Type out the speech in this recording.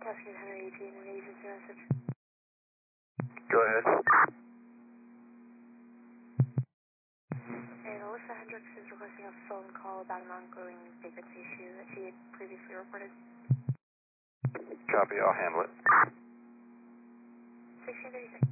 Rescue 118 and agency message. Go ahead. Okay, Alyssa Hendricks is requesting a phone call about an ongoing vacancy issue that she had previously reported. Copy, I'll handle it. 1636.